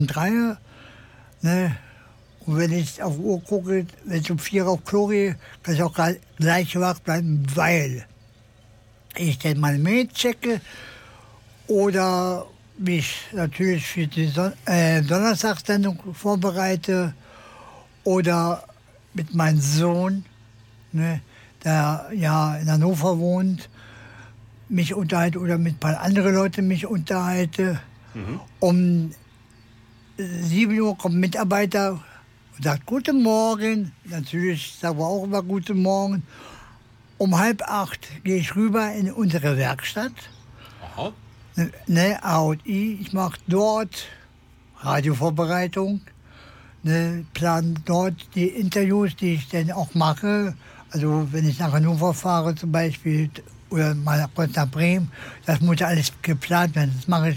3, ne? Und wenn ich auf die Uhr gucke, wenn ich um 4 auf Klo gehe, kann ich auch gleich wach bleiben, weil ich dann meine Mail checke oder mich natürlich für die Donnerstagssendung vorbereite oder mit meinem Sohn, ne, der ja in Hannover wohnt, mich unterhalte oder mit ein paar anderen Leuten mich unterhalte. Um 7 Uhr kommt ein Mitarbeiter und sagt Guten Morgen. Natürlich sagen wir auch immer Guten Morgen. Um 7:30 gehe ich rüber in unsere Werkstatt. Aha. Ne, A&I. Ich mache dort Radiovorbereitung. Ne, plan dort die Interviews, die ich dann auch mache. Also wenn ich nach Hannover fahre zum Beispiel oder mal kurz nach Bremen, das muss ja alles geplant werden. Das mache ich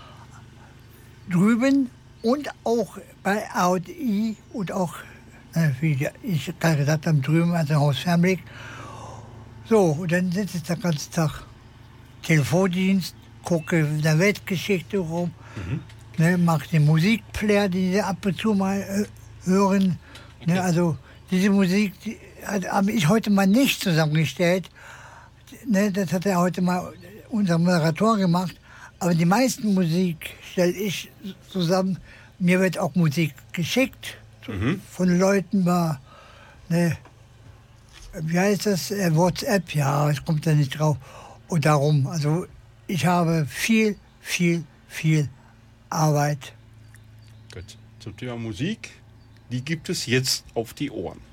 drüben und auch bei A&I und auch, wie ich gerade gesagt habe, drüben, also Haus Fernblick. So, und dann sitze ich den ganzen Tag Telefondienst, gucke in der Weltgeschichte rum, ne, mache den Musikplayer, den Sie ab und zu mal hören. Ne, also diese Musik habe ich heute mal nicht zusammengestellt. Ne, das hat er heute mal unser Moderator gemacht. Aber die meisten Musik stelle ich zusammen. Mir wird auch Musik geschickt von Leuten über, ne, wie heißt das, WhatsApp, ja, es kommt da nicht drauf. Und darum, also ich habe viel Arbeit. Gut. Zum Thema Musik, die gibt es jetzt auf die Ohren.